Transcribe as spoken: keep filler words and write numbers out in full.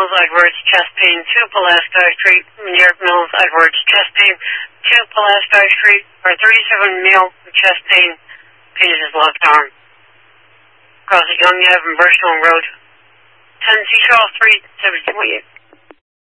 Mills, Edwards, chest pain. two Pulaski Street, New York Mills, Edwards, chest pain. two Pulaski Street, or thirty-seven male, chest pain. Pain in his left arm. Across at Young Ave and Burstone Road. ten C Charles three seven two eight.